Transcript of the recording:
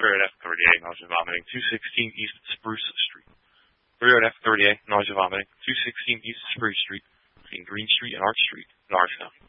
38, nausea, vomiting, 216 East Spruce Street. 38, nausea, vomiting, 216 East Spruce Street, between Green Street and Arch Street, Narsetown.